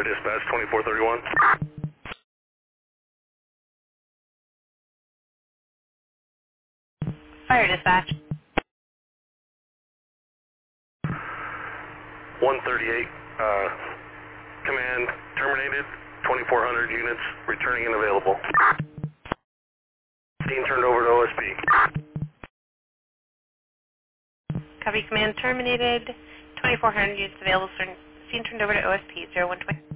Dispatch 2431. Fire dispatch. 138, command terminated, 2400 units returning and available. Scene turned over to OSP. Copy, command terminated. 2400 units available. Scene turned over to OSP 0120.